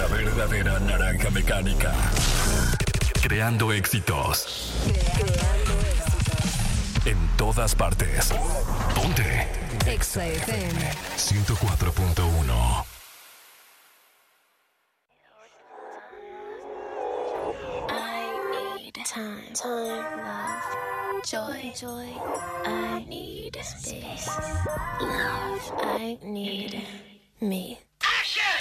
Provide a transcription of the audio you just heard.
La verdadera naranja mecánica. Creando éxitos. En todas partes. Ponte. Exa FM 104.1. Time, love, joy, I need space, love, I need me.